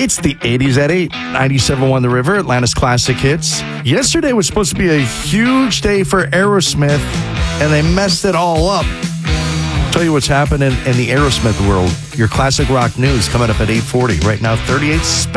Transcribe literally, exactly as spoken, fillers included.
It's the eighties at eight. ninety-seven point one The River, Atlanta's classic hits. Yesterday was supposed to be a huge day for Aerosmith, and they messed it all up. Tell you what's happening in the Aerosmith world. Your classic rock news coming up at eight forty. Right now, thirty-eight